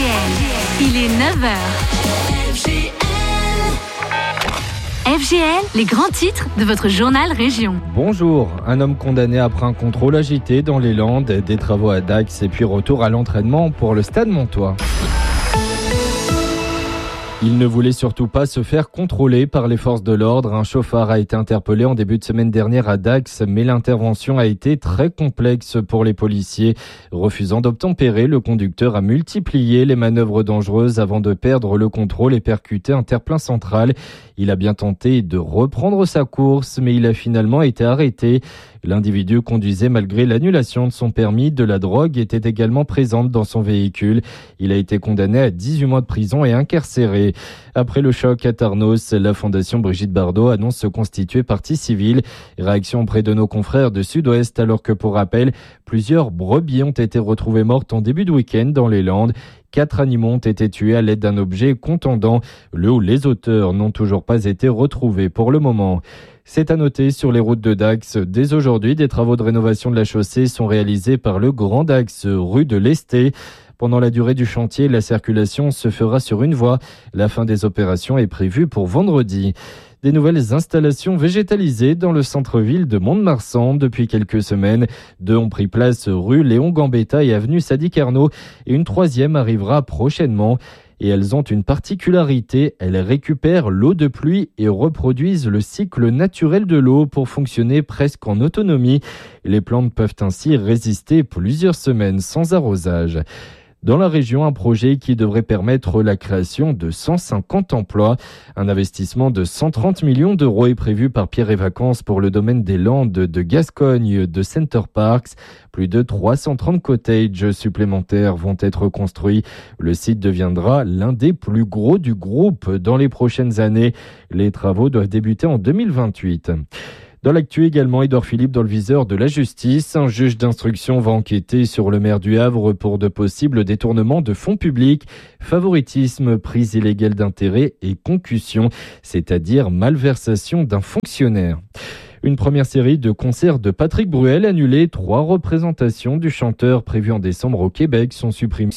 Il est 9h. FGL, les grands titres de votre journal Région. Bonjour, un homme condamné après un contrôle agité dans les Landes, des travaux à Dax et puis retour à l'entraînement pour le Stade Montois. Il ne voulait surtout pas se faire contrôler par les forces de l'ordre. Un chauffard a été interpellé en début de semaine dernière à Dax, mais l'intervention a été très complexe pour les policiers. Refusant d'obtempérer, le conducteur a multiplié les manœuvres dangereuses avant de perdre le contrôle et percuter un terre-plein central. Il a bien tenté de reprendre sa course, mais il a finalement été arrêté. L'individu conduisait malgré l'annulation de son permis. De la drogue était également présente dans son véhicule. Il a été condamné à 18 mois de prison et incarcéré. Après le choc à Tarnos, la Fondation Brigitte Bardot annonce se constituer partie civile. Réaction auprès de nos confrères de Sud-Ouest, alors que pour rappel, plusieurs brebis ont été retrouvées mortes en début de week-end dans les Landes. 4 animaux ont été tués à l'aide d'un objet contondant. Le ou les auteurs n'ont toujours pas été retrouvés pour le moment. C'est à noter sur les routes de Dax. Dès aujourd'hui, des travaux de rénovation de la chaussée sont réalisés par le Grand Dax, rue de l'Esté. Pendant la durée du chantier, la circulation se fera sur une voie. La fin des opérations est prévue pour vendredi. Des nouvelles installations végétalisées dans le centre-ville de Mont-de-Marsan depuis quelques semaines. 2 ont pris place rue Léon Gambetta et avenue Sadi Carnot et une 3e arrivera prochainement. Et elles ont une particularité, elles récupèrent l'eau de pluie et reproduisent le cycle naturel de l'eau pour fonctionner presque en autonomie. Les plantes peuvent ainsi résister plusieurs semaines sans arrosage. Dans la région, un projet qui devrait permettre la création de 150 emplois. Un investissement de 130 millions d'euros est prévu par Pierre et Vacances pour le domaine des Landes de Gascogne de Center Parks. Plus de 330 cottages supplémentaires vont être construits. Le site deviendra l'un des plus gros du groupe dans les prochaines années. Les travaux doivent débuter en 2028. Dans l'actu également, Édouard Philippe dans le viseur de la justice. Un juge d'instruction va enquêter sur le maire du Havre pour de possibles détournements de fonds publics, favoritisme, prise illégale d'intérêt et concussion, c'est-à-dire malversation d'un fonctionnaire. Une première série de concerts de Patrick Bruel annulée. 3 représentations du chanteur prévues en décembre au Québec sont supprimées.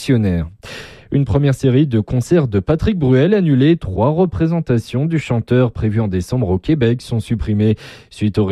Une première série de concerts de Patrick Bruel annulée. 3 représentations du chanteur prévues en décembre au Québec sont supprimées suite au